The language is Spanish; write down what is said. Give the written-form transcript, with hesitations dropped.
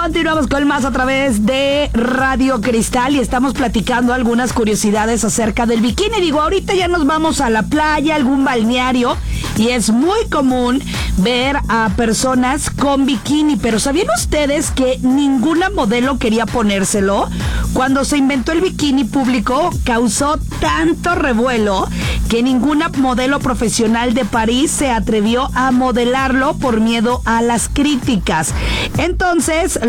Continuamos con más a través de Radio Cristal y estamos platicando algunas curiosidades acerca del bikini. Digo, ahorita ya nos vamos a la playa, algún balneario, y es muy común ver a personas con bikini, pero ¿sabían ustedes que ninguna modelo quería ponérselo? Cuando se inventó el bikini público, causó tanto revuelo que ninguna modelo profesional de París se atrevió a modelarlo por miedo a las críticas. Entonces,